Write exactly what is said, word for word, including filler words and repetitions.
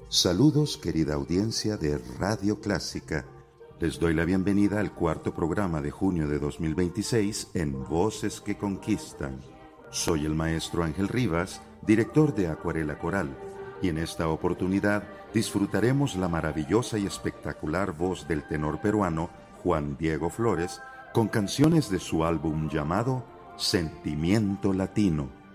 Saludos, querida audiencia de Radio Clásica. Les doy la bienvenida al cuarto programa de junio de dos mil veintiséis en Voces que Conquistan. Soy el maestro Ángel Rivas, director de Acuarela Coral, y en esta oportunidad disfrutaremos la maravillosa y espectacular voz del tenor peruano Juan Diego Flores con canciones de su álbum llamado Sentimiento Latino.